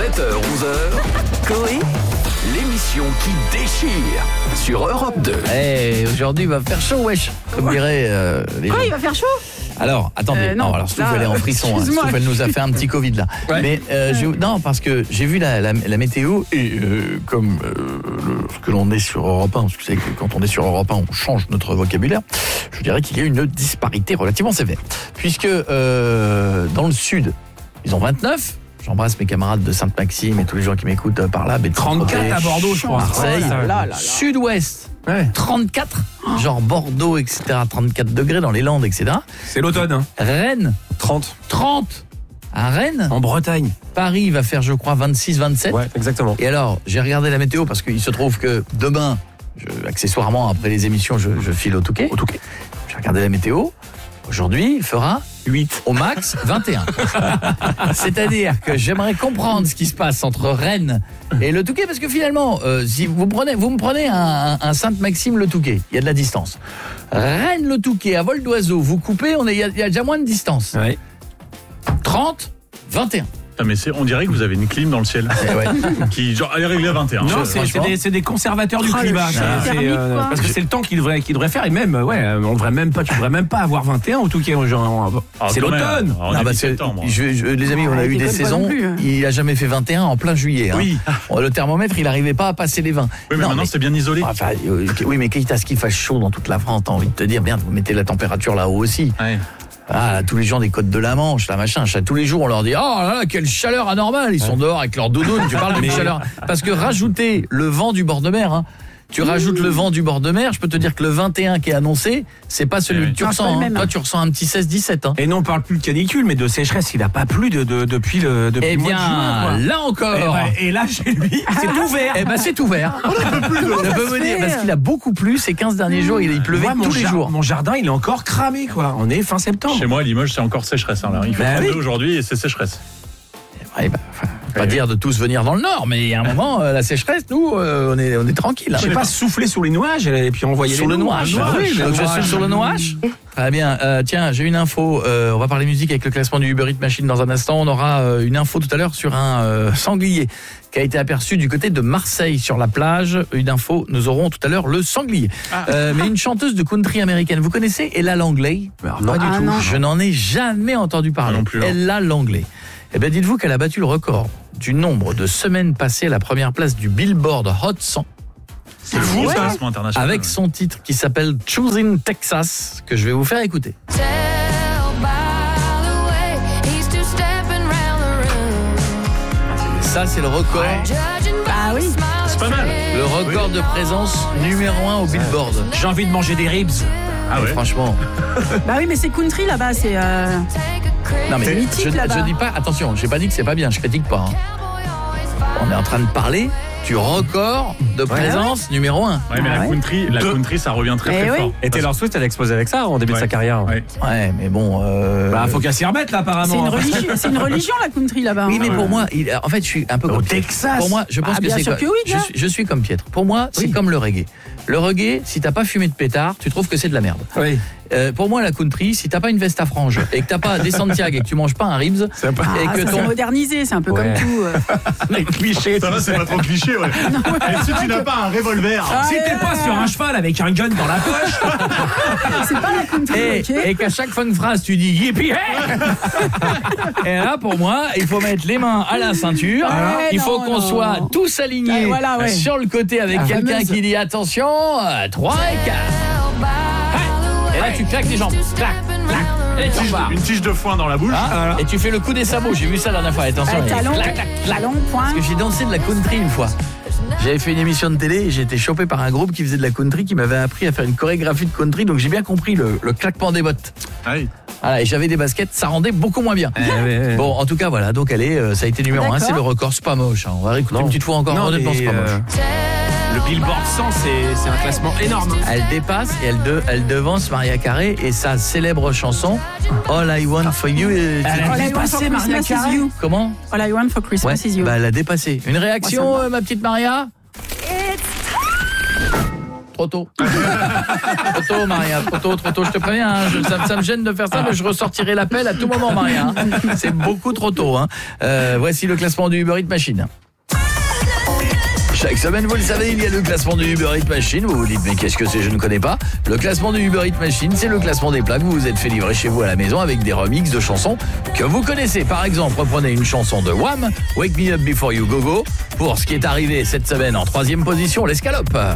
7h-11h, Coé, l'émission qui déchire sur Europe 2. Aujourd'hui, il va faire chaud, wesh, comme diraient les gens. Quoi, il va faire chaud? Alors, attendez, non, alors Stouff, elle est en frisson, Stouff, elle nous a fait un petit Covid là. Ouais. Mais non, parce que j'ai vu la météo et comme ce que l'on est sur Europe 1, parce que vous savez que quand on est sur Europe 1, on change notre vocabulaire, je dirais qu'il y a une disparité relativement sévère. Puisque dans le sud, ils ont 29. J'embrasse mes camarades de Sainte-Maxime et tous les gens qui m'écoutent par là. 34 à Bordeaux, je crois. Marseille, Sud-Ouest, 34, genre Bordeaux, etc., 34 degrés dans les Landes, etc. C'est l'automne. Hein. Rennes, 30 à Rennes. En Bretagne. Paris va faire, je crois, 26, 27. Ouais, exactement. Et alors, j'ai regardé la météo parce qu'il se trouve que demain, accessoirement, après les émissions, je file au Touquet. J'ai regardé la météo. Aujourd'hui, il fera 8, au max 21. C'est-à-dire que j'aimerais comprendre ce qui se passe entre Rennes et le Touquet, parce que finalement, si vous me prenez un Sainte-Maxime le Touquet, il y a de la distance. Rennes le Touquet à vol d'oiseau, vous coupez, il y a déjà moins de distance. Ouais. 30, 21. Ah mais on dirait que vous avez une clim dans le ciel qui genre elle est réglée à 21. Non, c'est des conservateurs du climat. Parce que c'est le temps qu'il devrait faire et même on devrait même pas, tu devrais même pas avoir 21 au Touquet. C'est l'automne. Les amis, on a eu des saisons, il a jamais fait 21 en plein juillet. Oui. Le thermomètre, il arrivait pas à passer les 20. Oui, mais maintenant c'est bien isolé. Enfin, oui, mais quitte à ce qu'il fasse chaud dans toute la France, t'as envie de te dire merde, vous mettez la température là-haut aussi. Ouais. Ah, tous les gens des côtes de la Manche, là, machin, tous les jours, on leur dit, oh là là, quelle chaleur anormale, ils sont dehors avec leur doudoune, tu parles de chaleur. Parce que rajouter le vent du bord de mer, tu rajoutes le vent du bord de mer, je peux te dire que le 21 qui est annoncé, c'est pas celui que tu ressens. Toi, tu ressens un petit 16-17. Et non, on parle plus de canicule, mais de sécheresse, il n'a pas plu depuis le mois de juin. Là encore. Et là, chez lui, c'est ouvert. C'est ouvert. Je peux vous dire, parce qu'il a beaucoup plu ces 15 derniers jours, il pleuvait tous les jours. Mon jardin, il est encore cramé, quoi. On est fin septembre. Chez moi, à Limoges, c'est encore sécheresse. Là. Il fait 32 aujourd'hui et c'est sécheresse. Pas dire de tous venir dans le nord, mais il y a un moment, la sécheresse, nous, on est tranquille. Je sais pas, souffler sous les nuages et puis envoyer sur le nuage. Donc je suis sur le nuage. Très bien. Tiens, j'ai une info. On va parler musique avec le classement du Uber Eats Machine dans un instant. On aura une info tout à l'heure sur un sanglier qui a été aperçu du côté de Marseille sur la plage. Une info, nous aurons tout à l'heure le sanglier. Mais une chanteuse de country américaine, vous connaissez Ella Langley? Pas du tout. Non. Je n'en ai jamais entendu parler. Ella Langley. Eh bien, dites-vous qu'elle a battu le record du nombre de semaines passées à la première place du Billboard Hot 100. C'est fou, ça, international. Avec son titre qui s'appelle Choosing Texas, que je vais vous faire écouter. Ça, c'est le record. Ah oui. C'est pas mal. Le record de présence numéro 1 au Billboard. J'ai envie de manger des ribs. Ah ouais. Franchement. Bah oui, mais c'est country là-bas, c'est Non mais mythique là-bas. je dis pas, attention, j'ai pas dit que c'est pas bien, je critique pas. On est en train de parler du record de présence numéro 1. Ouais, mais la country, ça revient très fort. Et Taylor Swift, elle a explosé avec ça en début de sa carrière. Ouais, mais bon. Faut qu'elle s'y remette là, apparemment. C'est une religion la country là-bas. Oui, mais pour moi, en fait, je suis un peu comme Texas. Pour moi, je pense que bien c'est sûr que oui, je suis comme Pietre. Pour moi, c'est comme le reggae. Le reggae, si t'as pas fumé de pétard, tu trouves que c'est de la merde. Oui. Pour moi, la country, si t'as pas une veste à franges et que t'as pas des Santiago et que tu manges pas un ribs, c'est modernisé, c'est un peu comme tout. Les clichés. Ça va, c'est pas trop cliché, ouais. Et si tu n'as pas un revolver, si t'es pas sur un cheval avec un gun dans la poche, c'est pas la country. Et qu'à chaque fin de phrase, tu dis yippee hey. Et là, pour moi, il faut mettre les mains à la ceinture. Il faut qu'on soit tous alignés sur le côté avec quelqu'un qui dit attention, 3 et 4. Et là, tu claques les jambes. Clac, clac. une tige de foin dans la bouche. Et tu fais le coup des sabots. J'ai vu ça la dernière fois. Attention. Talon, point. Parce que j'ai dansé de la country une fois. J'avais fait une émission de télé et j'ai été chopé par un groupe qui faisait de la country, qui m'avait appris à faire une chorégraphie de country. Donc j'ai bien compris le claquement des bottes. Oui. Voilà, et j'avais des baskets, ça rendait beaucoup moins bien. Bon, en tout cas, voilà. Donc ça a été numéro 1. C'est le record. C'est pas moche. On va réécouter une petite fois encore. Honnêtement, c'est pas moche. Le Billboard 100, c'est un classement énorme. Elle dépasse et elle devance Mariah Carey et sa célèbre chanson All I Want For You. Elle a dépassé Mariah Carey. Comment? All I Want For Christmas Is You. Elle a dépassé. Une réaction, ma petite Maria? Trop tôt. Trop tôt, Maria. Trop tôt, je te préviens. Hein. Ça me gêne de faire ça, mais je ressortirai l'appel à tout moment, Maria. Hein. C'est beaucoup trop tôt. Hein. Voici le classement du Uber Eats Machine. Chaque semaine, vous le savez, il y a le classement du Uber Eats Machine. Vous vous dites, mais qu'est-ce que c'est, je ne connais pas. Le classement du Uber Eats Machine, c'est le classement des plats que vous vous êtes fait livrer chez vous à la maison avec des remixes de chansons que vous connaissez. Par exemple, reprenez une chanson de Wham, Wake Me Up Before You Go Go, pour ce qui est arrivé cette semaine en 3e position, l'escalope.